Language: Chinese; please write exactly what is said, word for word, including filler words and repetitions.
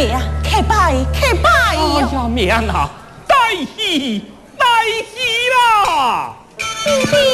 命，可拜可拜哎呀，命啊！大喜